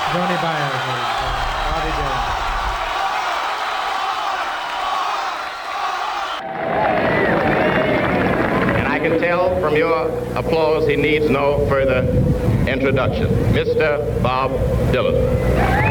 Johnny Baez, Bobby Dylan. And I can tell from your applause he needs no further introduction. Mr. Bob Dylan.